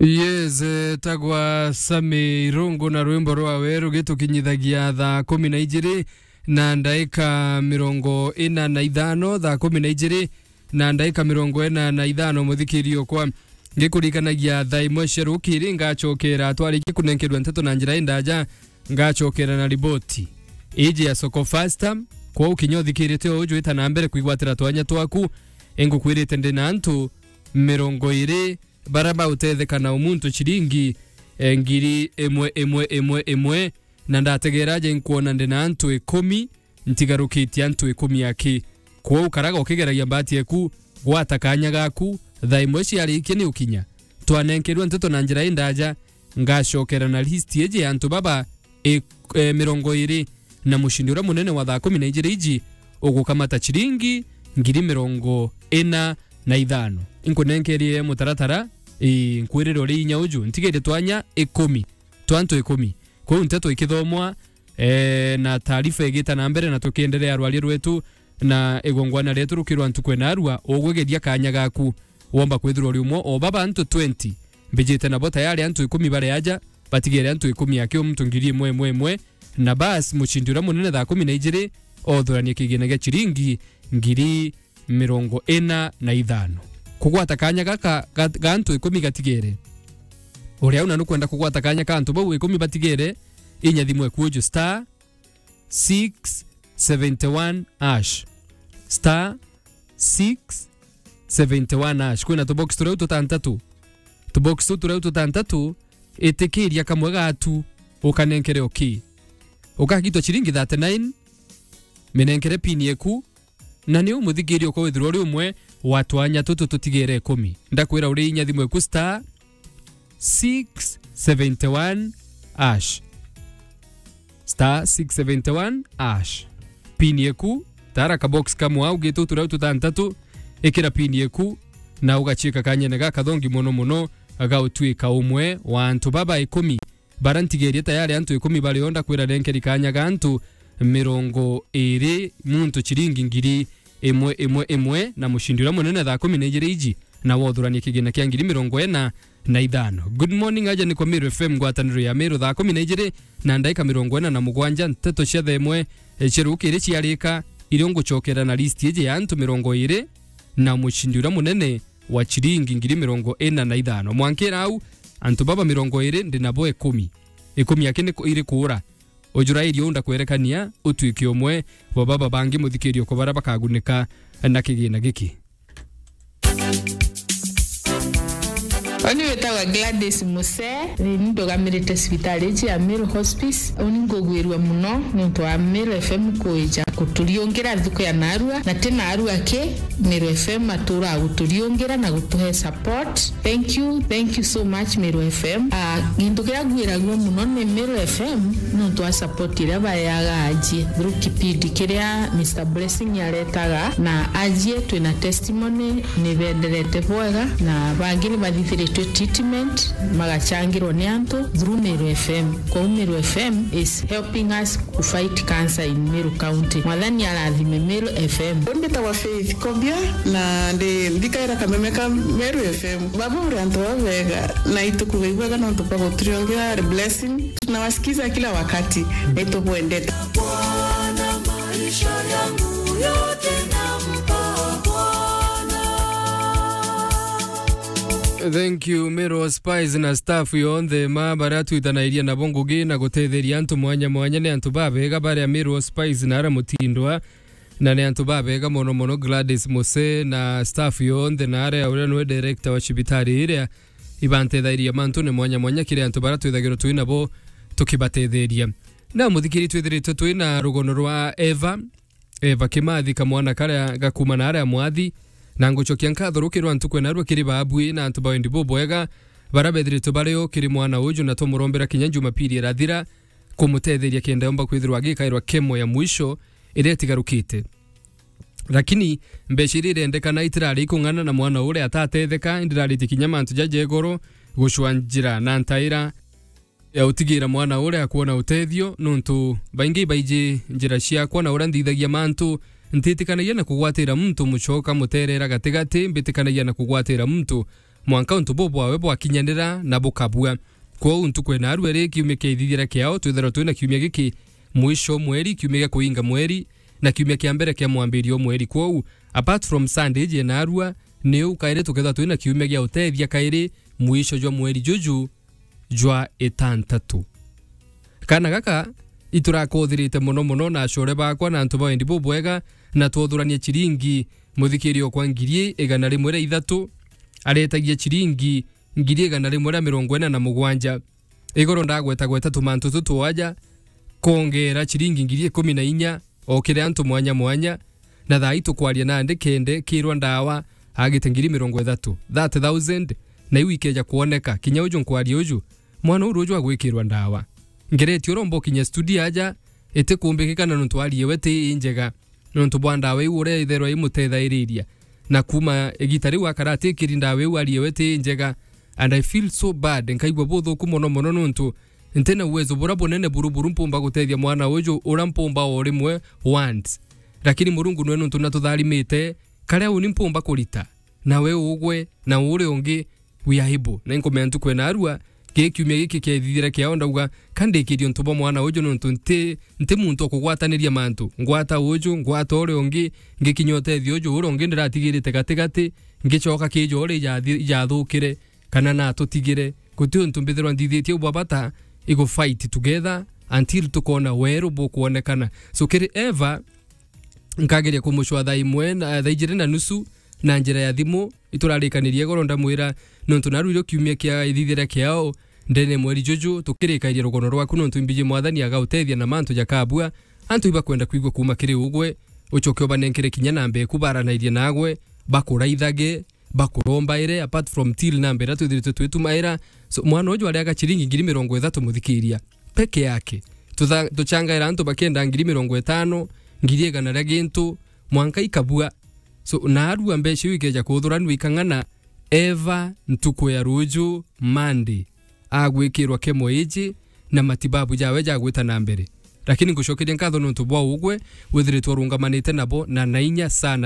Yes, tagwa Sami Irungu na rwimbo rwawe rugitukinyithagia thaa 12 na ndaika 45 thaa 12 na ndaika 45 muthikirio kwa ngikurikanagia thaa imwe cia rukiri ngachokera twariki kunenkerwa nteto na njira indaja ngachokera na riboti iji ya soko faster kwa ukinyothikirite uju ita na mbere kuigwatira twanya twaku engukwirite ndina antu 20 baraba utethekana umuntu chiringi ngiri emwe na ndategeraje nkuona ndina antu 10 ntigarukiti antu 10 yaki kwa ukaraga ukigeragia mbati yaku gwatakanya gaku thaa imwe ciari ikini ukinya twanenkerwa nteto na njira indaja ngashokera na list yeje antu baba 20 na mushindi ura munene wa thaa 12 iji ugukamata chiringi ngiri 45 inkunenkerie mutaratara nkwiriro ri inya uju ntigire twanya 10 twantu 10 kwa nteto ikithomwa na taarifa igita na mbere na tukiendelea rwali rwetu na egongwana letu rukirwa ntukwe arua ogwegeria kanya gaku womba kwithirwa riumo o baba antu 20 mbijite na bota yale antu 10 bare aja batigere antu 10 yakio mtu ngiri mwe na bas muchindura munene thaa 12 othuranie kigina gya chiringi ngiri 45 kugwata kanya gaka gantu 10 gatigere uria una nukwenda kugwata kanya kantu bau 10 batigere inya thimwe kujo star 671 ash star 671 ash kuna to box tureu tutantatu to box tureu tutantatu etekiria kamwe gatu ukanenkere okay ukagitwa chiringi 39 menenkere pini yeku na ni umuthigirio kwa withiro rimwe watwanya tutu tutigere 10 ndakwira uri inya thimwe ku star 671 ash star 671 ash pini yeku tara ka box kamwe au gitu turau tutantatu ikira pini yeku na ugachika kanyene gakathongi muno agautwika umwe wa antu baba 10 barantigerie tayari antu 10 bali onda kwira renkeri kanya gantu 20 muntu chiringi ngiri emwe na mushindira munene thaa 12 iji na wothuranie kigina kya ngiri 45. Good morning aja ni kwa Miru FM ngwataniro ya Miru thaa 12 na ndaika 47 nteto cia themwe cherukire ciarika iri nguchokera na list yeje ya antu 20 na mushindira munene wa chiringi ngiri 45 mwankera au antu baba 20 ndinabo 10 yakine iri kuura ojura irio unda kwerekania utwiki omwe wa baba bangi muthikirio ko bara bakagunika na kigina giki. Oni wetawa Gladys Muse ni ndogamirite hospitali ya Miru Hospice uningogwirwa muno nto wa Miru FM kuija kuturiongera thuko ya Narua na tena Arua ke Miru FM atura guturiongera na gutuhe support. Thank you so much Miru FM. Ngindugira gwira gwo muno ni Miru FM nto wa support ira bayaga aji through kipindi kiria Mr Blessing yaretaga na aji twina testimony ni benderete bwega na bangiri bathithire treatment magachangirwo ni antu through Miru FM. Kwa Miru FM is helping us to fight cancer in Miru County. Mwadhani alathime Miru FM. Ondeta wa Faith Kobia na ndikaira kamemeka Miru FM. Baba urianto wavega na itukuwega na ntupago triongea blessing. Tunawasikiza kila wakati. Ito endeta. Bwana maisha yangu yote nampa Thank you Miru Spice na staff on the mabaratu itanairia na bongoge na gutetheria antu mwanya ne antu babega bare Miru Spice na ramutindwa na ne antu babega mono Gladys Mose na staff on the nare ure no director wa cibitari ire ibante thairia mantu ne mwanya kire antu baratu ithagiro tuina bo tukibatetheria na muthikiri twithirite tuina rugono rwa Eva Kimathi kamwana kare gakuma na ara mwathi na nguchokia nkatho rukirwa ntukwe narwo kiri babui na antu bawendi bobwega barabethirito bareo kiri mwana uju na tumurombera kinya Jumapili rathira kumutetheria kenda omba kwithirwa gikairwa kemo ya mwisho iretigarukite lakini mbeshirire ndekana itirari kungana na mwana ure atatetheka indirari tikinya mantu jajegoro gushwanjira na ntaira ya utigira mwana ure akuona utethio nuntu baingi baije njira cia kuona ura ndithagia mantu ntitikanagia na kugwatira mtu muchoka muterera gatigati mbitikanagia na kugwatira mtu mwanka untubo bwawe bwakinyanira na bukabua kwa untukwe na arwere kiumia kiithithira kiao twithero twina kiumia giki mwisho mweri kiumia kuinga mweri na kiumia kia mbere kia mwambirio mweri kwa apart from Sunday je na arua ni ukaire tuketha twina kiumia gia utethia kaire mwisho jwa mweri juju jwa etantatu kana gaka iturakothirite muno na core bakwa na antu baendi bubwega na twodhurania chiringi muthikirio kwa ngiri 103 aretagia chiringi ngiri 147 igoro ndagweta tumantu tutwaja kongera chiringi ngiri 14 okire antu mwanya na thai tukwaria na ndikende kirwa ndawa agite ngiri 30,000 na iwikeja kuoneka kinya uju nkwaria uju mwana uruju agwikirwa ndawa ngereti urombo kinya studio aja ete kumbikikana nuntu arie wete injega nuntu bwanda we ure itherwa imutethairiria na kuma egitari wa karate kirinda we arie wete injega and I feel so bad nkaigwa botho kumono nuntu ntena uwezo bora bonene buruburu mpumba gutethia mwana uju urampumba orimwe once lakini murungu nwe nuntu natutharimite kare uni mpumba kurita na we ugwe na ure ungi we are able na nkomentu kwena arua kiumia giki kiithithira kiao ndauga kandikirio ntubo mwana uju nuntu nte muntu kugwataniria mantu ngwata uju ngwata ore ungi ngikinyote thio uju ure ungi ndiratigirite gatigati ngicoka kijo ore ijathukire kana na tutigire gutu ntu mbithirwa ndithitie ubabata igo fight together until tukona weru bukuonekana so kiri ever nkageria kumushwa thaa imwe na thaa igiri na nusu na njira ya thimu iturarikanirie goro ndamwira nontu naruiro kiumia kia ithithira kiao ndene mweri juju tukirikairie rugono rwaku nontu imbije mwathani agautethia na mantu jakabua antu iba kwenda kuigwa kuma kiri ugwe ucoke obanenkere kinya nambe kubaranairie nagwe bakuraithage bakurombaire apart from till nambe ratu thirito twetumaira so mwana uju ariaga chiringi ngiri 30 muthikiria peke yake tuchangaira antu bakenda ngiri 50 ngiri 100 gintu mwanka ikabua so naarua mbeshi wikeja kuthuranu ikangana eva ntuku ya ruju Monday agwikirwa kemoiji na matibabu jawe jagwita na mbere lakini ngushokeria nkatho nontu bwa ugwe withiritwo rungamanite nabo na nainya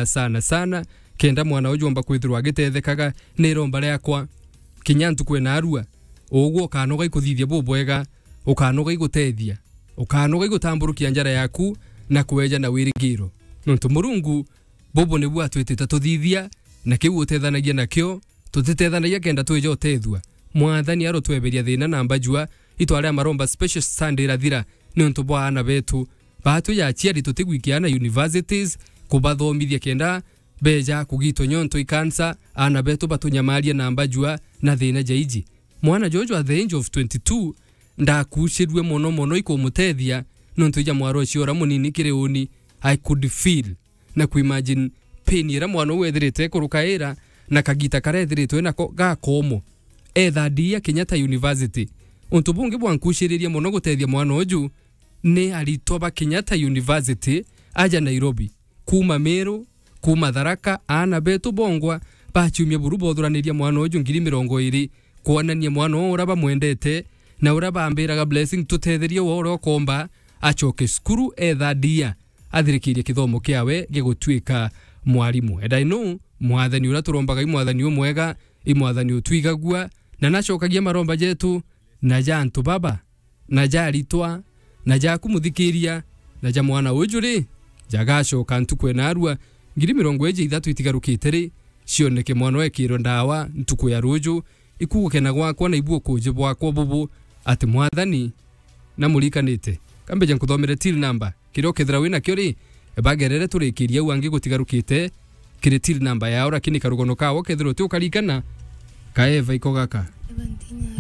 sana kenda mwana uju omba kwithirwa agitethekaga ni romba riakwa kinya ntuku na arua ugwo ukanoga ikuthithia bubwega ukanoga igutethia ukanoga igutamburukia njara yaku na kuweja na wirigiro nontu murungu bobo ni bwa twitita tuthithia na kiu utethanagia nakio tutethanagia kenda tweje utethua mwathani aro tweberia thina namba jua itware maromba special Sunday rathira ni untu bwa ana betu batu ya chiari tutigwikiana universities kubathomithia kenda beja kugito nyonto ikansa ana betu batunyamaria namba jua na thina jaiji mwana Jojo at the age of 22 ndakushirwe mono ikumutethia nontu ja mwaro ciora munini kireuni I could feel na kuimagine pain ira mwana wethirite kurukaira na kagita karethirite na gakomo etha dia Kenyatta University untu bungi bwankushiriria muno gutethia mwana uju ni alitoba Kenyatta University aja Nairobi kuma Meru kuma Tharaka ana betu bongwa bachumia burubo thuraniria mwana uju ngiri 20 kuonania mwana uraba mwendete na uraba ambiraga blessing tutetherie woro komba achoke skuru etha dia athirikirie kithomo kiawe gigutwika mwarimu and I know mwathani ura turombaga mwathani umwega imwathani utwigagua na nacokagia maromba jetu na jantu baba na jaritwa na jakumuthikiria na ja mwana ujuri jagacoka ntuku na arua ngiri 30 itigarukite ri cioneke mwana wekiro ndawa ntuku ya ruju ikugukena gwakwa na ibuo kuje bwakwa bubu ati mwathani na mulikanite kambe jankuthomere till number kiro kethira wina kiori bagerere turikiria wangi gutigarukite kiri till number yao lakini karugono kawo kethiro tu karikana kaeva ikogaka